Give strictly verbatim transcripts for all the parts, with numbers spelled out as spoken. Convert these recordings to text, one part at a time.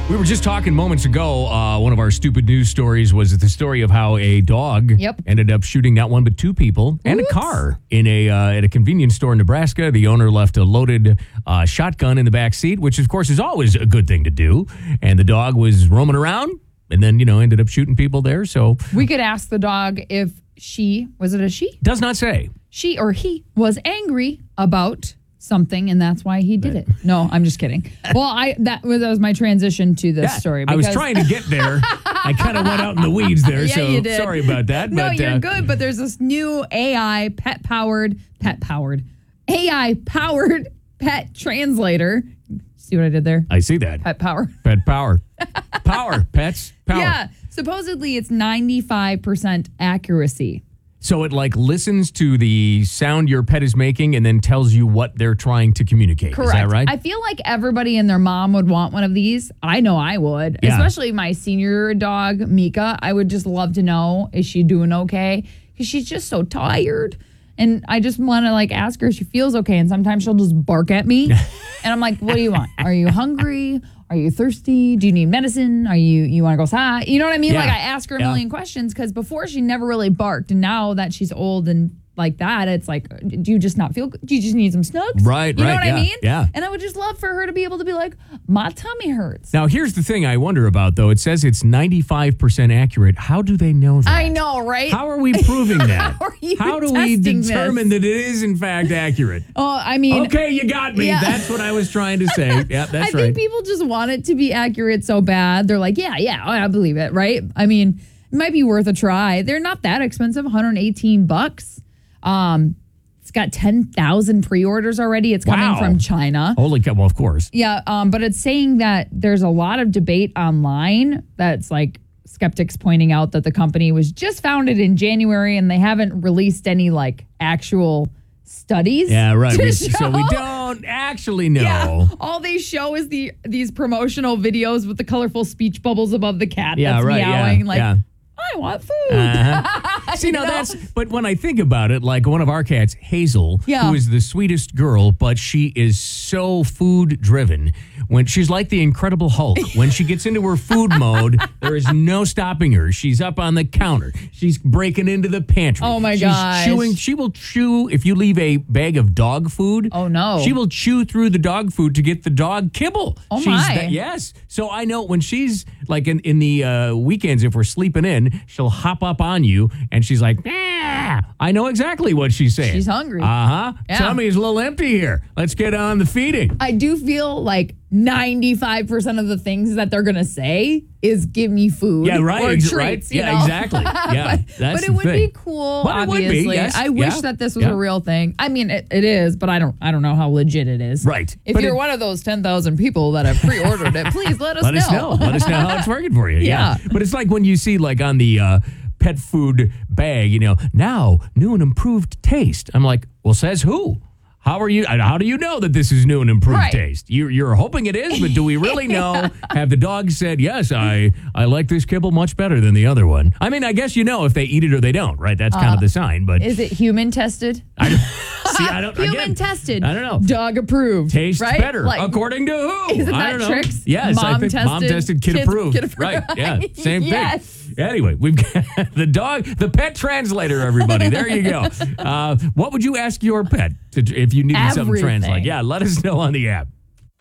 We were just talking moments ago. Uh, one of our stupid news stories was the story of how a dog Yep. ended up shooting not one but two people and Oops. a car in a uh, at a convenience store in Nebraska. The owner left a loaded uh, shotgun in the back seat, which of course is always a good thing to do. And the dog was roaming around, and then you know ended up shooting people there. So We could ask the dog if she, was it a she? does not say. She or he was angry about something, and that's why he did it. No, I'm just kidding. Well, I that was, that was my transition to this Yeah, story. I was because- trying to get there. I kind of went out in the weeds there, Yeah, so you did. sorry about that. No, but, you're uh, good, but there's this new A I pet powered, pet powered, A I powered pet translator. See what I did there? I see that. Pet power. Pet power. Power. Pets. Power. Yeah. Supposedly it's ninety-five percent accuracy. So it like listens to the sound your pet is making and then tells you what they're trying to communicate. Correct. Is that right? I feel like everybody and their mom would want one of these. I know I would, Yeah. especially my senior dog, Mika. I would just love to know, is she doing okay? Because she's just so tired. And I just want to like ask her if she feels okay. And sometimes she'll just bark at me. And I'm like, what do you want? Are you hungry? Are you thirsty? Do you need medicine? Are you, you want to go outside? You know what I mean? Yeah. Like I ask her a Yeah. million questions because before she never really barked. And now that she's old and like that, it's like, do you just not feel good? Do you just need some snugs? Right, You know right, what yeah, I mean? yeah. And I would just love for her to be able to be like, my tummy hurts. Now, here's the thing I wonder about, though. It says it's ninety-five percent accurate. How do they know that? I know, right? How are we proving that? How are you How do we testing determine this? that it is, in fact, accurate? Oh, I mean, Okay, you got me. Yeah. That's what I was trying to say. Yeah, that's I right. think people just want it to be accurate so bad. They're like, yeah, yeah, oh, I believe it, right? I mean, it might be worth a try. They're not that expensive, one hundred eighteen bucks. Um, it's got ten thousand pre-orders already. It's coming Wow. from China. Holy cow. Well, of course. Yeah, um, but it's saying that there's a lot of debate online that's like skeptics pointing out that the company was just founded in January and they haven't released any like actual studies. Yeah, right. to We- so we show. don't actually know. Yeah, all they show is the these promotional videos with the colorful speech bubbles above the cat Yeah, that's right, yeah, meowing like, yeah. I want food. Uh-huh. See, now You know? that's, but when I think about it, like one of our cats, Hazel, Yeah. who is the sweetest girl, but she is so food driven. When she's like the Incredible Hulk, when she gets into her food mode, there is no stopping her. She's up on the counter. She's breaking into the pantry. Oh, my She's gosh. chewing. She will chew if you leave a bag of dog food. Oh, no. She will chew through the dog food to get the dog kibble. Oh, she's my. that- yes. So I know when she's like in, in the uh, weekends, if we're sleeping in, she'll hop up on you and she's like, "Ah." I know exactly what she's saying. She's hungry. Uh huh. Yeah. Tummy's a little empty here. Let's get on the feeding. I do feel like ninety-five percent of the things that they're going to say is give me food Yeah, right. or ex- treats. right? You Yeah, know? exactly. Yeah, but, that's but it the would thing. be cool, Well, it would be, obviously. yes. I wish Yeah. that this was Yeah. a real thing. I mean, it, it is, but I don't I don't know how legit it is. Right. If But you're it- one of those ten thousand people that have pre-ordered it, please let us Let know. us know. Let us know how it's working for you. Yeah. Yeah. But it's like when you see like on the uh, pet food bag, you know, now new and improved taste. I'm like, well, says who? How are you? How do you know that this is new and improved Right. taste? You're, you're hoping it is, but do we really know? Have the dogs said, yes, I, I like this kibble much better than the other one? I mean, I guess you know if they eat it or they don't, right? That's kind of the sign. But Is it human tested? I don't, see, I don't. Human again, tested. I don't know. Dog approved. Tastes right? better, Like, according to who? Isn't I that don't know. tricks? Yes, I Mom think mom tested, tested, kid, kid- approved. kid approved. Right? Yeah, same Yes. thing. Anyway, we've got the dog, the pet translator. Everybody, there you go. Uh, what would you ask your pet to, if you needed something Everything. translated? Yeah, let us know on the app.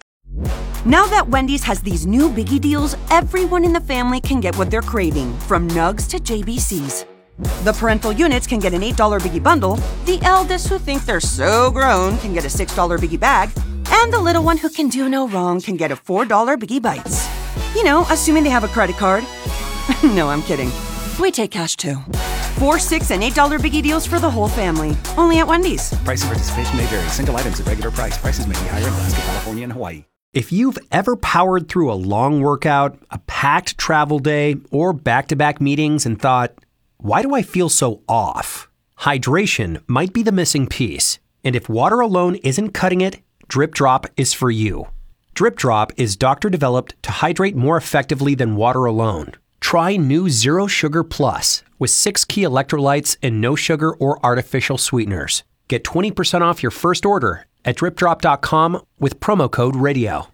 Now that Wendy's has these new biggie deals, everyone in the family can get what they're craving, from nugs to J B Cs. The parental units can get an eight dollar biggie bundle, the eldest who think they're so grown can get a six dollar biggie bag, and the little one who can do no wrong can get a four dollar biggie bites. You know, assuming they have a credit card. No, I'm kidding. We take cash too. Four, six, and eight dollar biggie deals for the whole family. Only at Wendy's. Price and participation may vary. Single items at regular price. Prices may be higher in Alaska, California, and Hawaii. If you've ever powered through a long workout, a packed travel day, or back-to-back meetings and thought, why do I feel so off? Hydration might be the missing piece. And if water alone isn't cutting it, Drip Drop is for you. Drip Drop is doctor-developed to hydrate more effectively than water alone. Try new Zero Sugar Plus with six key electrolytes and no sugar or artificial sweeteners. Get twenty percent off your first order at drip drop dot com with promo code radio.